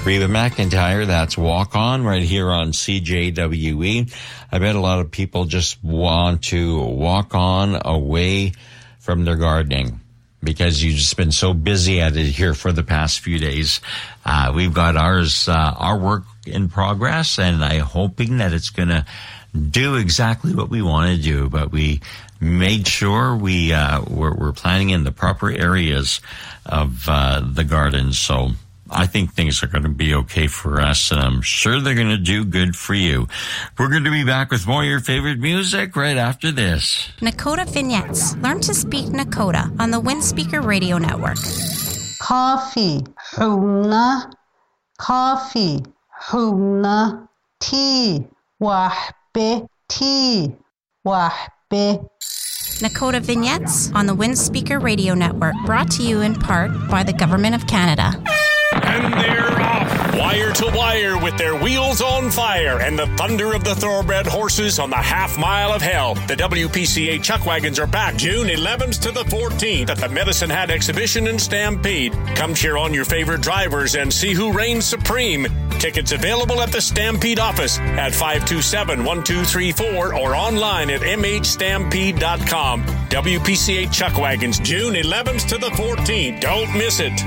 Reba McEntire, that's Walk On right here on CJWE. I bet a lot of people just want to walk on away from their gardening because you've just been so busy at it here for the past few days. We've got our work in progress, and I'm hoping that it's going to do exactly what we want to do, but we made sure we're planting in the proper areas of the garden. So I think things are going to be okay for us, and I'm sure they're going to do good for you. We're going to be back with more of your favorite music right after this. Nakota Vignettes. Learn to speak Nakota on the Windspeaker Radio Network. Coffee, huna, coffee, huna, tea, wahbe, tea, wahbe. Nakota Vignettes on the Windspeaker Radio Network, brought to you in part by the Government of Canada. And they're off, wire to wire, with their wheels on fire and the thunder of the thoroughbred horses on the half mile of hell. The WPCA Chuck Wagons are back June 11th to the 14th at the Medicine Hat Exhibition in Stampede. Come cheer on your favorite drivers and see who reigns supreme. Tickets available at the Stampede office at 527-1234 or online at mhstampede.com. WPCA Chuck Wagons, June 11th to the 14th. Don't miss it.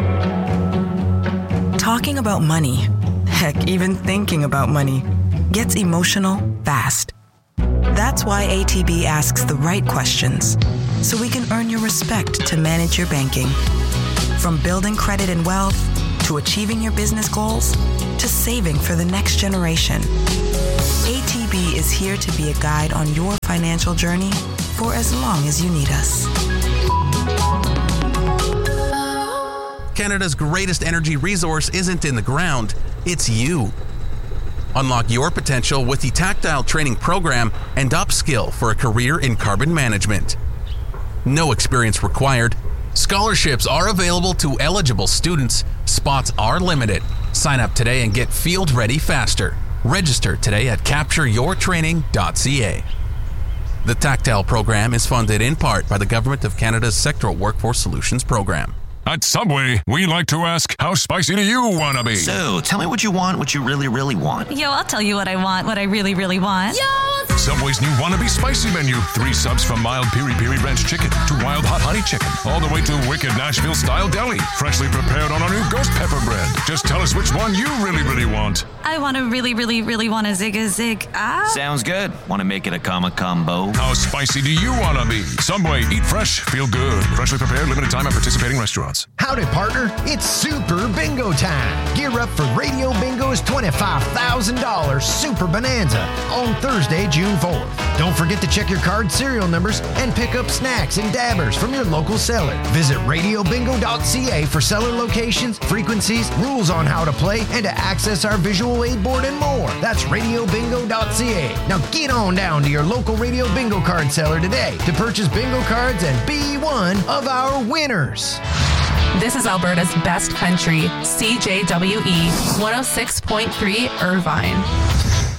Talking about money, heck, even thinking about money, gets emotional fast. That's why ATB asks the right questions, so we can earn your respect to manage your banking. From building credit and wealth, to achieving your business goals, to saving for the next generation. ATB is here to be a guide on your financial journey for as long as you need us. Canada's greatest energy resource isn't in the ground, it's you. Unlock your potential with the Tactile Training Program and upskill for a career in carbon management. No experience required. Scholarships are available to eligible students. Spots are limited. Sign up today and get field ready faster. Register today at captureyourtraining.ca. The Tactile program is funded in part by the Government of Canada's Sectoral Workforce Solutions Program. At Subway, we like to ask, how spicy do you want to be? So, tell me what you want, what you really, really want. Yo, I'll tell you what I want, what I really, really want. Yo! Subway's new Wannabe Spicy menu. 3 subs from mild piri-piri ranch chicken to wild hot honey chicken, all the way to wicked Nashville-style deli, freshly prepared on our new ghost pepper bread. Just tell us which one you really, really want. I want to really, really, really want a Zig. Sounds good. Want to make it a combo? How spicy do you want to be? Subway, eat fresh, feel good. Freshly prepared, limited time at participating restaurants. Howdy, partner. It's Super Bingo time. Gear up for Radio Bingo's $25,000 Super Bonanza on Thursday, June 4th. Don't forget to check your card serial numbers and pick up snacks and dabbers from your local seller. Visit radiobingo.ca for seller locations, frequencies, rules on how to play, and to access our visual aid board and more. That's radiobingo.ca. Now get on down to your local Radio Bingo card seller today to purchase bingo cards and be one of our winners. This is Alberta's best country, CJWE 106.3 Irvine.